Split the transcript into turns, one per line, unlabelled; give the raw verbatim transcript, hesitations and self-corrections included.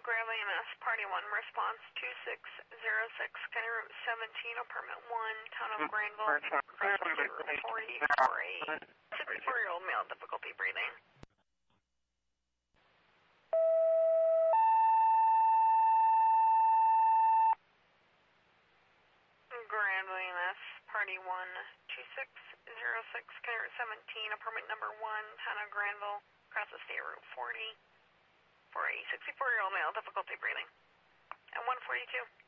Gravely M S, Party one, response two six zero six, County Route seventeen, Apartment one, Town of Granville, Cross State Route forty, for a sixty-four-year-old male, difficulty breathing. Granville M S, Party one, two six zero six, County Route seventeen, Apartment number one, Town of Granville, Cross State Route forty, for a sixty-four-year-old male, difficulty breathing. And one forty-two.